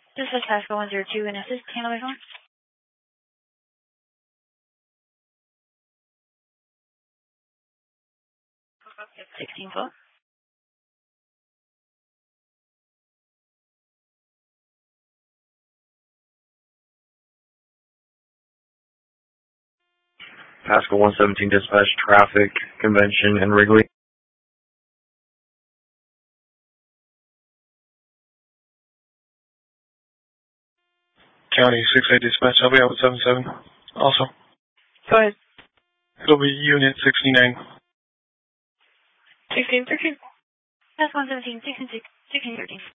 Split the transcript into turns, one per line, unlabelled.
This is Pascal 102 and assist. Handle my phone. 16 foot.
Pascal 117 dispatch traffic convention in Wrigley.
County 6A dispatch, I'll be out with 77. Also.
Go ahead.
It'll be unit 69.
1613. That's 117, 16, 13.